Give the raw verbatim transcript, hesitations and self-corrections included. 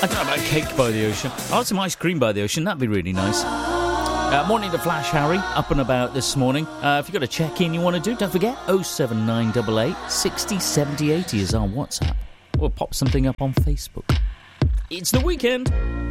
I don't know about cake by the ocean. I want some ice cream by the ocean. That'd be really nice. Uh, morning to Flash Harry, up and about this morning. Uh, if you've got a check-in you want to do, don't forget oh seven nine eight eight, six oh seven oh eight oh is our WhatsApp. Or pop something up on Facebook. It's the weekend.